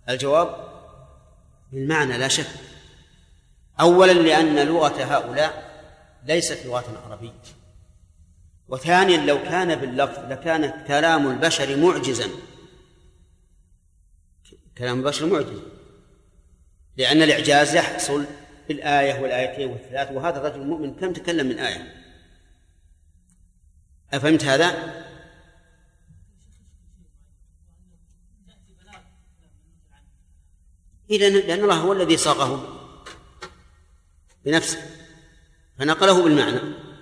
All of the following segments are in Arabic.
الجواب بالمعنى لا شك. أولا لأن لغة هؤلاء ليست لغة عربية، وثانيا لو كان باللفظ لكان كلام البشر معجزا، كلام البشر معجز، لأن الإعجاز يحصل بالآية والآيتين والثلاث، وهذا الرجل المؤمن كم تكلم من آية. أفهمت هذا؟ لأن الله هو الذي صاغه بنفسه فنقله بالمعنى.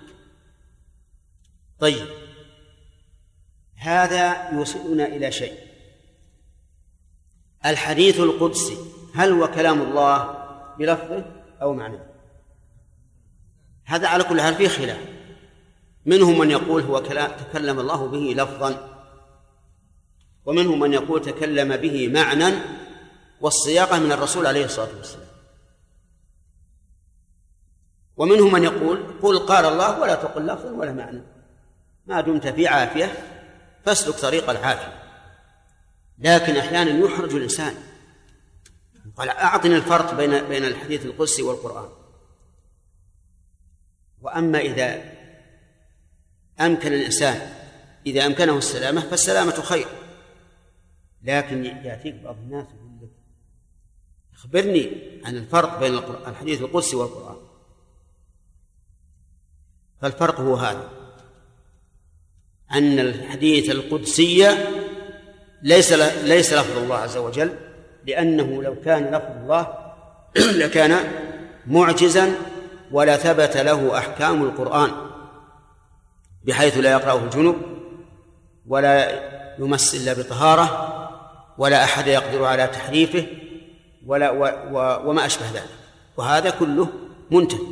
طيب، هذا يوصلنا إلى شيء. الحديث القدسي هل هو كلام الله بلفظه أو معنى؟ هذا على كل حال فيه خلاف. منهم من يقول هو تكلم الله به لفظا، ومنهم من يقول تكلم به معنى، والصياغة من الرسول عليه الصلاة والسلام. ومنهم من يقول قل قال الله ولا تقل لفظا ولا معنى، ما دمت في عافية فاسلك طريق العافية. لكن أحيانا يحرج الإنسان، قال أعطني الفرق بين الحديث القدسي والقرآن. وأما إذا أمكن الإنسان، إذا أمكنه السلامة فالسلامة خير. لكن يأتيك بعض الناس يقول لك أخبرني عن الفرق بين الحديث القدسي والقرآن. فالفرق هو هذا، أن الحديث القدسي ليس لفظ الله عز وجل، لأنه لو كان لفظ الله لكان معجزا ولا ثبت له أحكام القرآن، بحيث لا يقرأه الجنب ولا يمس إلا بطهارة ولا أحد يقدر على تحريفه وما أشبه ذلك، وهذا كله منتهي.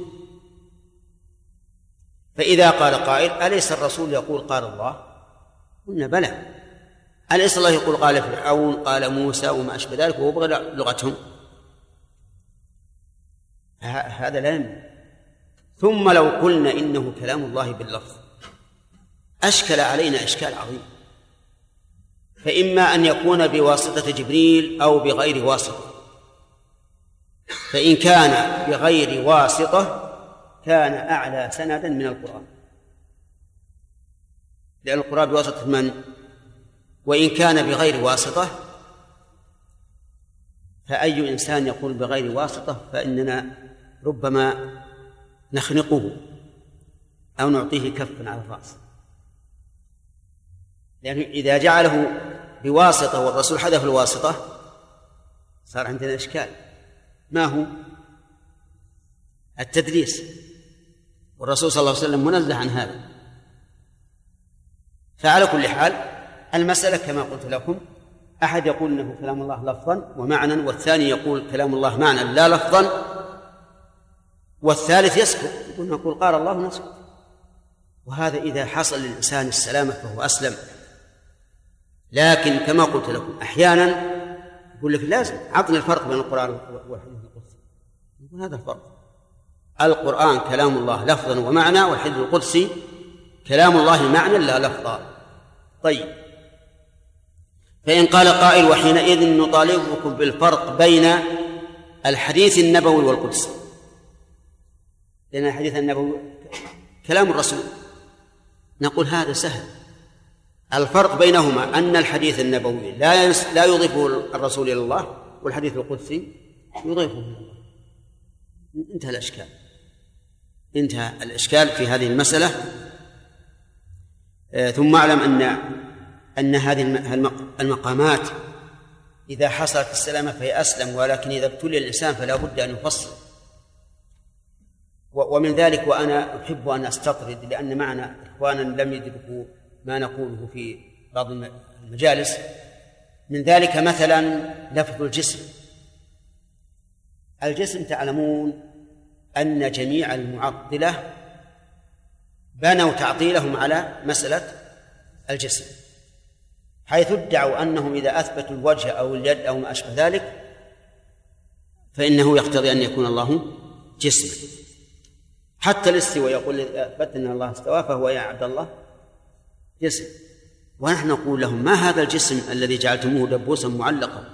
فإذا قال قائل أليس الرسول يقول قال الله؟ قلنا بلى. أليس الله يقول قال فرعون قال موسى وما أشبه ذلك وهو بغير لغتهم؟ هذا لا يمنع. ثم لو قلنا إنه كلام الله باللفظ أشكل علينا إشكال عظيم، فإما أن يكون بواسطة جبريل أو بغير واسطة. فإن كان بغير واسطة كان أعلى سندا من القرآن، لأن القرآن بواسطة من؟ وإن كان بغير واسطة فأي إنسان يقول بغير واسطة فإننا ربما نخنقه أو نعطيه كفا على الرأس، لأنه إذا جعله بواسطة والرسول حذف الواسطة صار عندنا إشكال. ما هو؟ التدليس، والرسول صلى الله عليه وسلم منزه عن هذا. فعلى كل حال المسألة كما قلت لكم، أحد يقول إنه كلام الله لفظا ومعنى، والثاني يقول كلام الله معنى لا لفظا، والثالث يسكت يقول قال الله نسكت. وهذا إذا حصل للإنسان السلامة فهو أسلم. لكن كما قلت لكم أحيانا يقول لك لازم عطنا الفرق بين القرآن والحديث القدسي. يقول هذا الفرق، القرآن كلام الله لفظا ومعنى، والحديث القدسي كلام الله معنى لا لفظا. طيب، فإن قال قائل وحينئذ نطالبكم بالفرق بين الحديث النبوي والقدسي، لأن الحديث النبوي كلام الرسول، نقول هذا سهل. الفرق بينهما أن الحديث النبوي لا يضيفه الرسول إلى الله، والحديث القدسي يضيفه إلى الله. انتهى الإشكال في هذه المسألة. ثم أعلم أن هذه المقامات إذا حصلت السلامة فهي أسلم، ولكن إذا ابتلي الإنسان فلا بد أن يفصل. ومن ذلك، وأنا أحب أن أستطرد لأن معنا إخوانا لم يدركوا ما نقوله في بعض المجالس، من ذلك مثلا لفظ الجسم. الجسم تعلمون أن جميع المعطلة بنوا تعطيلهم على مسألة الجسم، حيث ادعوا أنهم إذا أثبتوا الوجه أو اليد أو ما أشبه ذلك فإنه يقتضي أن يكون الله جسم. حتى الاستواء يقول أثبت أن الله استوى فهو يا عبد الله جسم، ونحن نقول لهم ما هذا الجسم الذي جعلتموه دبوسا معلقا؟